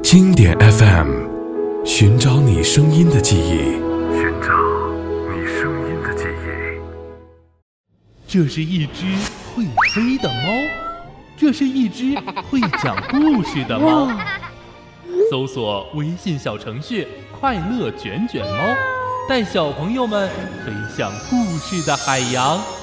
经典 FM， 寻找你声音的记忆， 寻找你声音的记忆。 这是一只会飞的猫，这是一只会讲故事的猫。搜索微信小程序快乐卷卷猫，带小朋友们飞向故事的海洋。